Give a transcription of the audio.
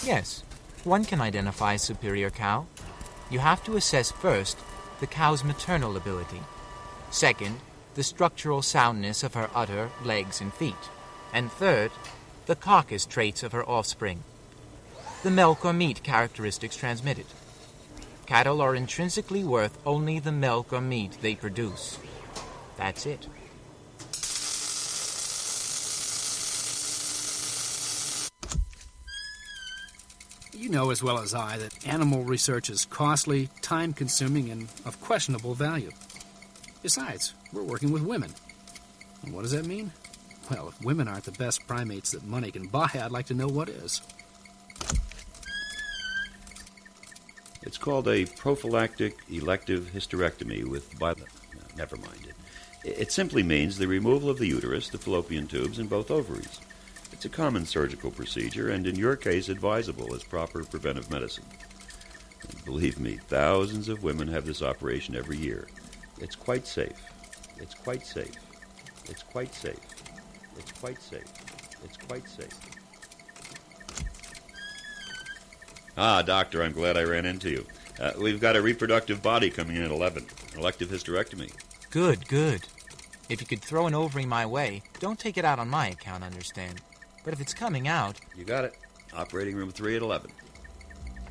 Yes, one can identify a superior cow. You have to assess first the cow's maternal ability. Second, the structural soundness of her udder, legs, and feet. And third, the carcass traits of her offspring. The milk or meat characteristics transmitted. Cattle are intrinsically worth only the milk or meat they produce. That's it. You know as well as I that animal research is costly, time-consuming, and of questionable value. Besides, we're working with women. And what does that mean? Well, if women aren't the best primates that money can buy, I'd like to know what is. It's called a prophylactic elective hysterectomy with never mind it. It simply means the removal of the uterus, the fallopian tubes, and both ovaries. It's a common surgical procedure, and in your case, advisable as proper preventive medicine. And believe me, thousands of women have this operation every year. It's quite safe. It's quite safe. It's quite safe. It's quite safe. It's quite safe. Ah, doctor, I'm glad I ran into you. We've got a reproductive body coming in at 11. An elective hysterectomy. Good, good. If you could throw an ovary my way, don't take it out on my account, understand? But if it's coming out... You got it. Operating room 3 at 11.